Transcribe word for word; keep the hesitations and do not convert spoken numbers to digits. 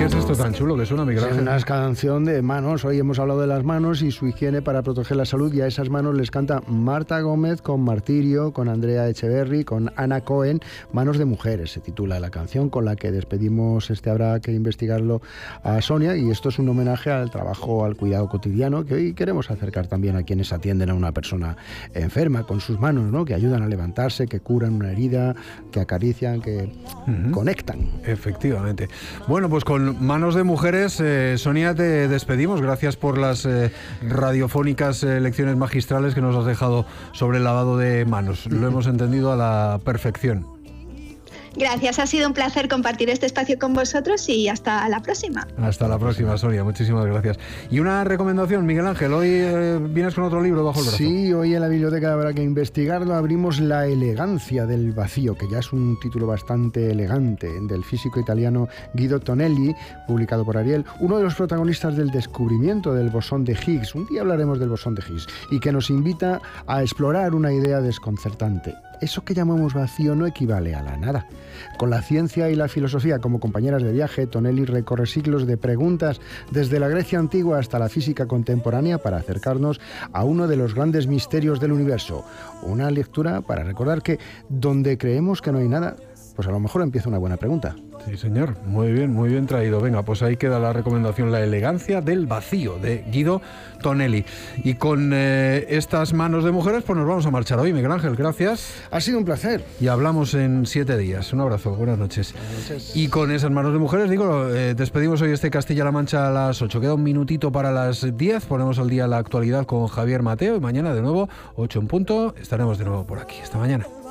¿Qué es esto tan chulo que suena, Miguel Ángel? Es una canción de manos. Hoy hemos hablado de las manos y su higiene para proteger la salud, y a esas manos les canta Marta Gómez con Martirio, con Andrea Echeverry, con Ana Cohen. Manos de mujeres se titula la canción con la que despedimos este Habrá que investigarlo a Sonia, y esto es un homenaje al trabajo, al cuidado cotidiano que hoy queremos acercar también a quienes atienden a una persona enferma con sus manos, ¿no? Que ayudan a levantarse, que curan una herida, que acarician, que uh-huh. conectan. Efectivamente. Bueno, pues con manos de mujeres, eh, Sonia, te despedimos. Gracias por las eh, radiofónicas eh, lecciones magistrales que nos has dejado sobre el lavado de manos. Lo hemos entendido a la perfección. Gracias, ha sido un placer compartir este espacio con vosotros y hasta la próxima. Hasta la próxima, Sonia, muchísimas gracias. Y una recomendación, Miguel Ángel, hoy eh, vienes con otro libro bajo el brazo. Sí, hoy en la biblioteca Habrá que investigarlo abrimos La elegancia del vacío, que ya es un título bastante elegante, del físico italiano Guido Tonelli, publicado por Ariel, uno de los protagonistas del descubrimiento del bosón de Higgs. Un día hablaremos del bosón de Higgs, y que nos invita a explorar una idea desconcertante. Eso que llamamos vacío no equivale a la nada. Con la ciencia y la filosofía como compañeras de viaje, Tonelli recorre siglos de preguntas desde la Grecia antigua hasta la física contemporánea para acercarnos a uno de los grandes misterios del universo. Una lectura para recordar que donde creemos que no hay nada, pues a lo mejor empieza una buena pregunta. Sí, señor. Muy bien, muy bien traído. Venga, pues ahí queda la recomendación, La elegancia del vacío, de Guido Tonelli. Y con eh, estas manos de mujeres, pues nos vamos a marchar hoy, Miguel Ángel. Gracias. Ha sido un placer. Y hablamos en siete días. Un abrazo, buenas noches. Buenas noches. Y con esas manos de mujeres, digo, eh, despedimos hoy este Castilla-La Mancha a las ocho. Queda un minutito para las diez. Ponemos al día la actualidad con Javier Mateo. Y mañana de nuevo, ocho en punto, estaremos de nuevo por aquí. Hasta mañana.